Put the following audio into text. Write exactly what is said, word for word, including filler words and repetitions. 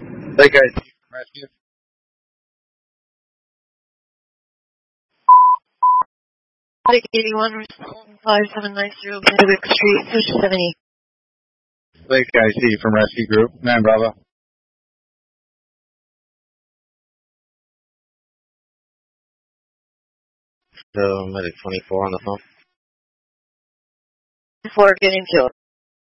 Lake I C from Rescue. Lake eighty-one, five seven nine zero, Benedict Street, Fish seventy. Lake I C from Rescue Group, nine Bravo. So, medic twenty-four on the phone. Four getting killed.